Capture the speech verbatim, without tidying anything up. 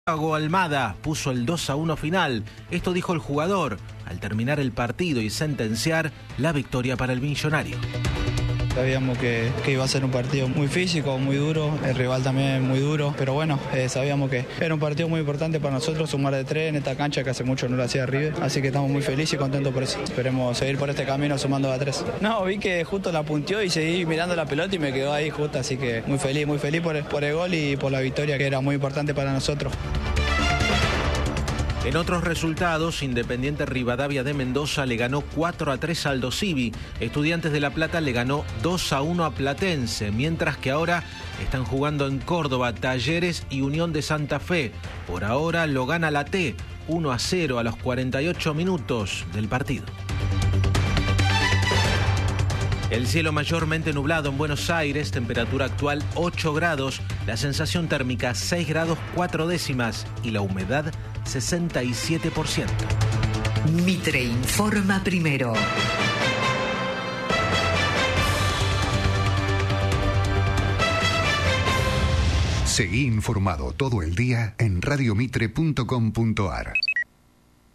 Thiago Almada puso el dos a uno final. Esto dijo el jugador al terminar el partido y sentenciar la victoria para el millonario. Sabíamos que, que iba a ser un partido muy físico, muy duro, el rival también muy duro, pero bueno, eh, sabíamos que era un partido muy importante para nosotros, sumar de tres en esta cancha que hace mucho no lo hacía River, así que estamos muy felices y contentos por eso. Esperemos seguir por este camino sumando a tres. No, vi que justo la punteó y seguí mirando la pelota y me quedó ahí justo, así que muy feliz, muy feliz por, por el gol y por la victoria que era muy importante para nosotros. En otros resultados, Independiente Rivadavia de Mendoza le ganó cuatro a tres al Aldosivi. Estudiantes de La Plata le ganó dos a uno a Platense, mientras que ahora están jugando en Córdoba Talleres y Unión de Santa Fe. Por ahora lo gana la T, uno a cero a los cuarenta y ocho minutos del partido. El cielo mayormente nublado en Buenos Aires, temperatura actual ocho grados, la sensación térmica seis grados cuatro décimas y la humedad sesenta y siete por ciento. Mitre informa primero. Seguí informado todo el día en radio mitre punto com punto ar.